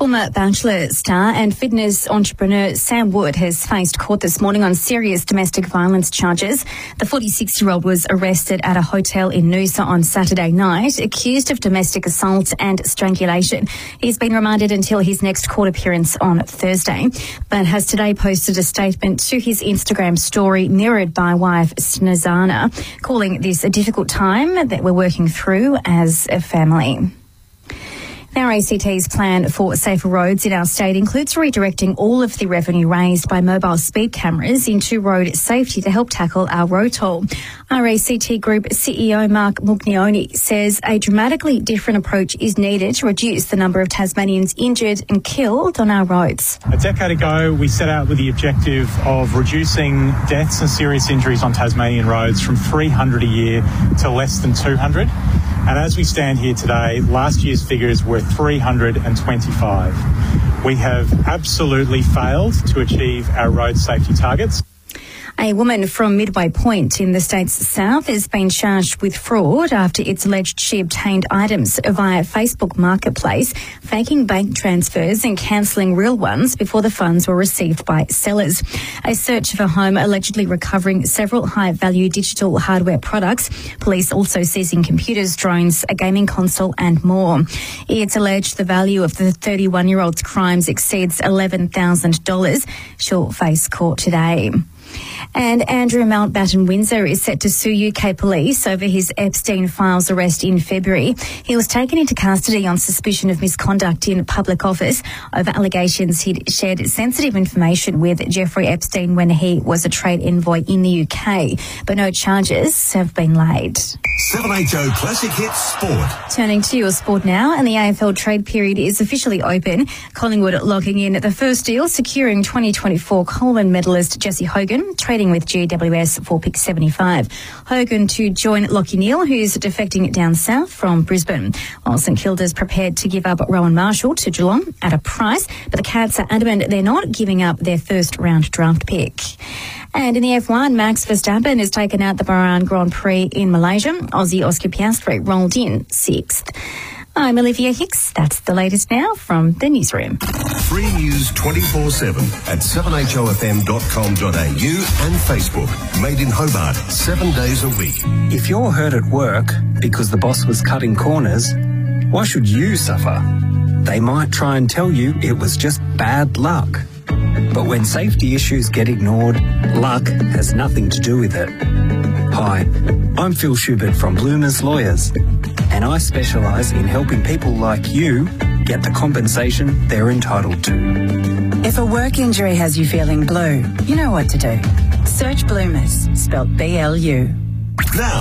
Former Bachelor star and fitness entrepreneur Sam Wood has faced court this morning on serious domestic violence charges. The 46-year-old was arrested at a hotel in Noosa on Saturday night, accused of domestic assault and strangulation. He's been remanded until his next court appearance on Thursday, but has today posted a statement to his Instagram story mirrored by wife Snezana, calling this a difficult time that we're working through as a family. Now, ACT's plan for safer roads in our state includes redirecting all of the revenue raised by mobile speed cameras into road safety to help tackle our road toll. RACT Group CEO Mark Mugnioni says a dramatically different approach is needed to reduce the number of Tasmanians injured and killed on our roads. A decade ago, we set out with the objective of reducing deaths and serious injuries on Tasmanian roads from 300 a year to less than 200. And as we stand here today, last year's figures were 325. We have absolutely failed to achieve our road safety targets. A woman from Midway Point in the state's south has been charged with fraud after it's alleged she obtained items via Facebook Marketplace, faking bank transfers and cancelling real ones before the funds were received by sellers. A search of her home allegedly recovering several high-value digital hardware products, police also seizing computers, drones, a gaming console and more. It's alleged the value of the 31-year-old's crimes exceeds $11,000. She'll face court today. And Andrew Mountbatten Windsor is set to sue UK police over his Epstein Files arrest in February. He was taken into custody on suspicion of misconduct in public office over allegations he'd shared sensitive information with Jeffrey Epstein when he was a trade envoy in the UK, but no charges have been laid. 780 Classic Hits Sport. Turning to your sport now, and the AFL trade period is officially open. Collingwood locking in the first deal, securing 2024 Coleman medalist Jesse Hogan, trading with GWS for pick 75. Hogan to join Lachie Neale, who's defecting down south from Brisbane, while St Kilda's prepared to give up Rowan Marshall to Geelong at a price, but the Cats are adamant they're not giving up their first round draft pick. And in the F1, Max Verstappen has taken out the Bahrain Grand Prix in Malaysia. Aussie Oscar Piastri rolled in 6th. I'm Olivia Hicks. That's the latest now from the newsroom. Free news 24/7 at 7HOFM.com.au and Facebook. Made in Hobart 7 days a week. If you're hurt at work because the boss was cutting corners, why should you suffer? They might try and tell you it was just bad luck. But when safety issues get ignored, luck has nothing to do with it. Hi, I'm Phil Schubert from Bloomers Lawyers, and I specialise in helping people like you get the compensation they're entitled to. If a work injury has you feeling blue, you know what to do. Search Bloomers, spelt BLU. Now.